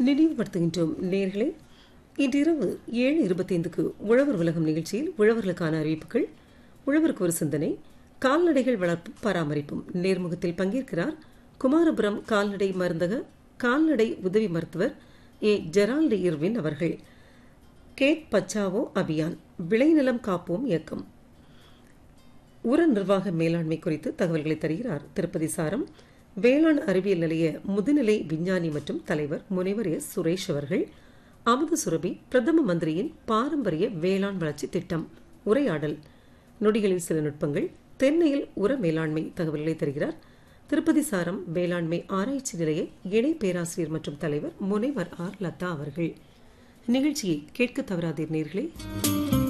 நினைவுபடுத்துகின்றோம் நேர்களே. இன்றிரவு 7:25க்கு உழவர் உலகம் நிகழ்ச்சியில் உழவர்களுக்கான அறிவிப்புகள், உழவருக்கு ஒரு சிந்தனை, கால்நடைகள் வளர்ப்பும் பராமரிப்பும் நேர்முகத்தில் பங்கேற்கிறார் குமாரபுரம் கால்நடை மருந்தக கால்நடை உதவி மருத்துவர் ஏ ஜெரால்டு இர்வின் அவர்கள். கேட் பச்சாவோ அபியான், விளைநிலம் காப்போம் இயக்கம், உர நிர்வாக மேலாண்மை குறித்து தகவல்களை தருகிறார் திருப்பதி சாரம் வேளாண் அறிவியல் நிலைய முதுநிலை விஞ்ஞானி மற்றும் தலைவர் முனைவர் எஸ் சுரேஷ் அவர்கள். அமுத சுரபி பிரதம மந்திரியின் பாரம்பரிய வேளாண் வளர்ச்சி திட்டம் உரையாடல், நொடிகளில் சில நுட்பங்கள், தென்னையில் உர மேலாண்மை தகவல்களை தருகிறார் திருப்பதி சாரம் வேளாண்மை ஆராய்ச்சி நிலைய இணை பேராசிரியர் மற்றும் தலைவர் முனைவர் ஆர் லதா அவர்கள். நிகழ்ச்சியை கேட்க தவறாதீர் நேர்களே.